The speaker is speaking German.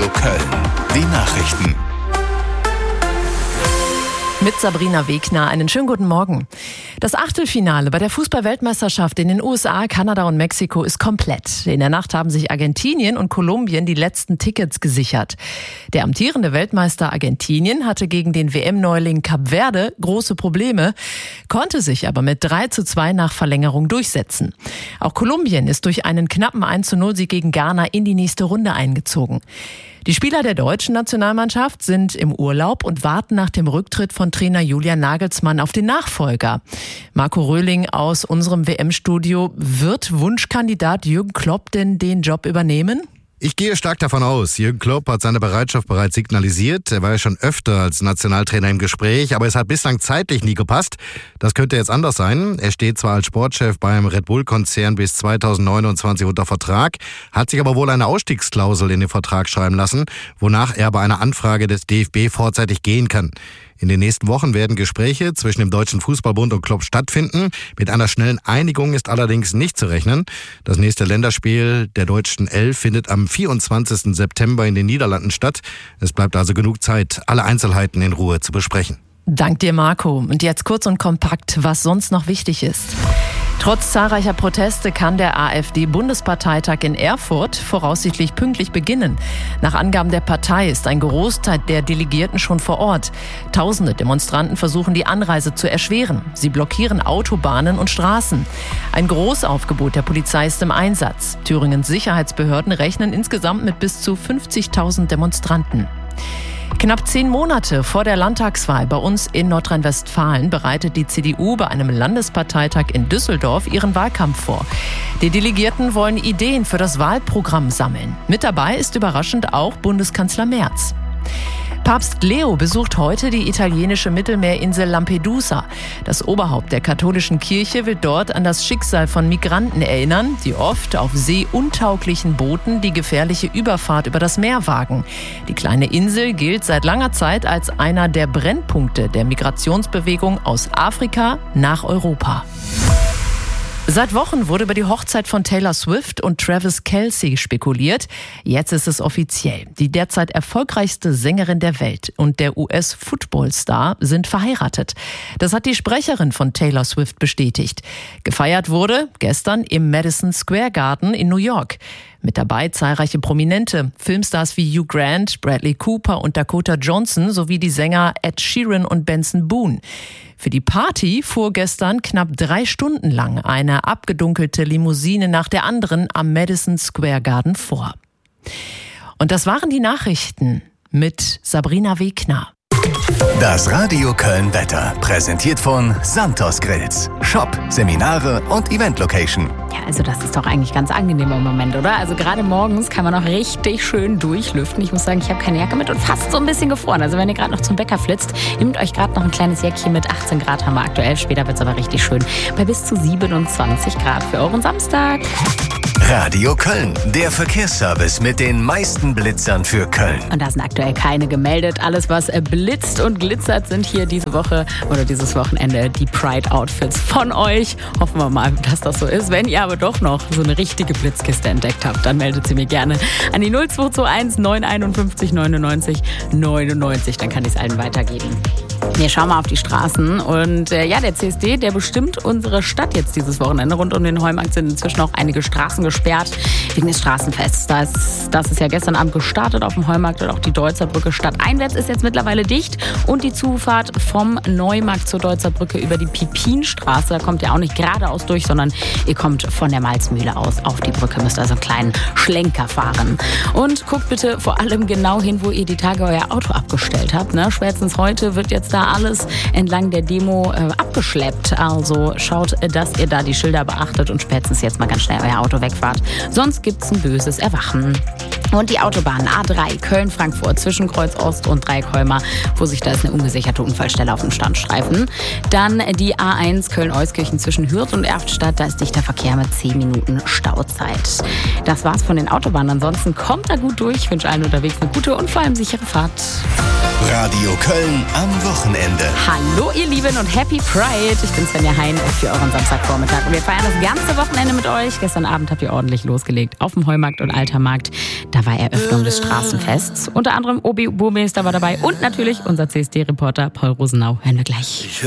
Radio Köln. Die Nachrichten. Mit Sabrina Wegner. Einen schönen guten Morgen. Das Achtelfinale bei der Fußball-Weltmeisterschaft in den USA, Kanada und Mexiko ist komplett. In der Nacht haben sich Argentinien und Kolumbien die letzten Tickets gesichert. Der amtierende Weltmeister Argentinien hatte gegen den WM-Neuling Kap Verde große Probleme, konnte sich aber mit 3:2 nach Verlängerung durchsetzen. Auch Kolumbien ist durch einen knappen 1:0-Sieg gegen Ghana in die nächste Runde eingezogen. Die Spieler der deutschen Nationalmannschaft sind im Urlaub und warten nach dem Rücktritt von Trainer Julian Nagelsmann auf den Nachfolger. Marco Röhling aus unserem WM-Studio. Wird Wunschkandidat Jürgen Klopp denn den Job übernehmen? Ich gehe stark davon aus. Jürgen Klopp hat seine Bereitschaft bereits signalisiert. Er war ja schon öfter als Nationaltrainer im Gespräch, aber es hat bislang zeitlich nie gepasst. Das könnte jetzt anders sein. Er steht zwar als Sportchef beim Red Bull-Konzern bis 2029 unter Vertrag, hat sich aber wohl eine Ausstiegsklausel in den Vertrag schreiben lassen, wonach er bei einer Anfrage des DFB vorzeitig gehen kann. In den nächsten Wochen werden Gespräche zwischen dem Deutschen Fußballbund und Klopp stattfinden. Mit einer schnellen Einigung ist allerdings nicht zu rechnen. Das nächste Länderspiel der deutschen Elf findet am 24. September in den Niederlanden statt. Es bleibt also genug Zeit, alle Einzelheiten in Ruhe zu besprechen. Dank dir, Marco. Und jetzt kurz und kompakt, was sonst noch wichtig ist. Trotz zahlreicher Proteste kann der AfD-Bundesparteitag in Erfurt voraussichtlich pünktlich beginnen. Nach Angaben der Partei ist ein Großteil der Delegierten schon vor Ort. Tausende Demonstranten versuchen, die Anreise zu erschweren. Sie blockieren Autobahnen und Straßen. Ein Großaufgebot der Polizei ist im Einsatz. Thüringens Sicherheitsbehörden rechnen insgesamt mit bis zu 50.000 Demonstranten. Knapp 10 Monate vor der Landtagswahl bei uns in Nordrhein-Westfalen bereitet die CDU bei einem Landesparteitag in Düsseldorf ihren Wahlkampf vor. Die Delegierten wollen Ideen für das Wahlprogramm sammeln. Mit dabei ist überraschend auch Bundeskanzler Merz. Papst Leo besucht heute die italienische Mittelmeerinsel Lampedusa. Das Oberhaupt der katholischen Kirche will dort an das Schicksal von Migranten erinnern, die oft auf seeuntauglichen Booten die gefährliche Überfahrt über das Meer wagen. Die kleine Insel gilt seit langer Zeit als einer der Brennpunkte der Migrationsbewegung aus Afrika nach Europa. Seit Wochen wurde über die Hochzeit von Taylor Swift und Travis Kelce spekuliert. Jetzt ist es offiziell. Die derzeit erfolgreichste Sängerin der Welt und der US-Football-Star sind verheiratet. Das hat die Sprecherin von Taylor Swift bestätigt. Gefeiert wurde gestern im Madison Square Garden in New York. Mit dabei zahlreiche Prominente, Filmstars wie Hugh Grant, Bradley Cooper und Dakota Johnson sowie die Sänger Ed Sheeran und Benson Boone. Für die Party fuhr gestern knapp 3 Stunden lang eine abgedunkelte Limousine nach der anderen am Madison Square Garden vor. Und das waren die Nachrichten mit Sabrina Wegner. Das Radio Köln Wetter, präsentiert von Santos Grills. Shop, Seminare und Event-Location. Ja, also das ist doch eigentlich ganz angenehm im Moment, oder? Also gerade morgens kann man noch richtig schön durchlüften. Ich muss sagen, ich habe keine Jacke mit und fast so ein bisschen gefroren. Also wenn ihr gerade noch zum Bäcker flitzt, nehmt euch gerade noch ein kleines Jäckchen mit. 18 Grad haben wir aktuell. Später wird es aber richtig schön bei bis zu 27 Grad für euren Samstag. Radio Köln, der Verkehrsservice mit den meisten Blitzern für Köln. Und da sind aktuell keine gemeldet. Alles, was blitzt und glitzert, sind hier diese Woche oder dieses Wochenende die Pride-Outfits von euch. Hoffen wir mal, dass das so ist. Wenn ihr aber doch noch so eine richtige Blitzkiste entdeckt habt, dann meldet sie mir gerne an die 0221 951 99 99. Dann kann ich es allen weitergeben. Wir schauen mal auf die Straßen und der CSD, der bestimmt unsere Stadt jetzt dieses Wochenende. Rund um den Heumarkt sind inzwischen auch einige Straßen gesperrt wegen des Straßenfests. Das ist ja gestern Abend gestartet auf dem Heumarkt und auch die Deutzer Brücke stadteinwärts ist jetzt mittlerweile dicht und die Zufahrt vom Neumarkt zur Deutzer Brücke über die Pipinstraße, da kommt ihr auch nicht geradeaus durch, sondern ihr kommt von der Malzmühle aus auf die Brücke, müsst also einen kleinen Schlenker fahren. Und guckt bitte vor allem genau hin, wo ihr die Tage euer Auto abgestellt habt. Ne? Spätestens heute wird jetzt da alles entlang der Demo abgeschleppt. Also schaut, dass ihr da die Schilder beachtet und spätestens jetzt mal ganz schnell euer Auto wegfahrt. Sonst gibt's ein böses Erwachen. Und die Autobahn A3 Köln-Frankfurt zwischen Kreuz Ost und Dreieckholmer, da ist eine ungesicherte Unfallstelle auf dem Standstreifen. Dann die A1 Köln-Euskirchen zwischen Hürth und Erftstadt, da ist dichter Verkehr mit 10 Minuten Stauzeit. Das war's von den Autobahnen. Ansonsten kommt da gut durch. Ich wünsche allen unterwegs eine gute und vor allem sichere Fahrt. Radio Köln am Wochenende. Hallo ihr Lieben und Happy Pride. Ich bin Svenja Hein für euren Samstagvormittag. Und wir feiern das ganze Wochenende mit euch. Gestern Abend habt ihr ordentlich losgelegt auf dem Heumarkt und Altermarkt. Da war Eröffnung des Straßenfests. Unter anderem Obi Burmeister war dabei und natürlich unser CSD-Reporter Paul Rosenau. Hören wir gleich.